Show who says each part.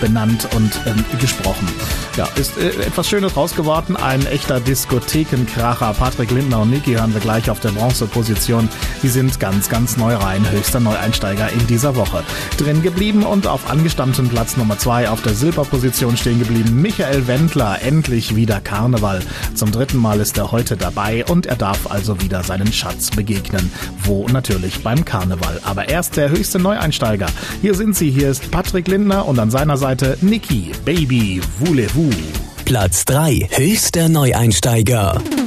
Speaker 1: benannt und gesprochen. Ja, ist etwas Schönes raus geworden. Ein echter Diskothekenkracher. Patrick Lindner und Niki hören wir gleich auf der Bronzeposition. Die sind ganz, ganz neu rein. Höchster Neueinsteiger in dieser Woche. Drin geblieben und auf angestammtem Platz Nummer 2 auf der Silberposition stehen geblieben. Michael Wendler, endlich wieder Karneval. Zum 3. Mal ist er heute dabei und er darf also wieder seinen Schatz begegnen. Wo? Natürlich beim Karneval. Aber erst der höchste Neueinsteiger. Hier sind sie. Hier ist Patrick Lindner und an seiner Seite Niki, Baby, Voulez-vous.
Speaker 2: Platz 3, höchster Neueinsteiger.